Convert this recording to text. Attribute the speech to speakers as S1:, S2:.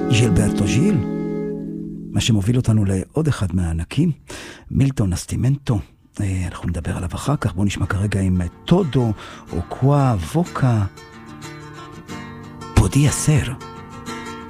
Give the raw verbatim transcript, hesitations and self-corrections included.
S1: ג'ילברטו ג'יל, מה שמוביל אותנו לעוד אחד מהענקים, מילטון נסטימנטו. אנחנו נדבר עליו אחר כך. בואו נשמע כרגע עם טודו או קווה ווקה פודיה סר.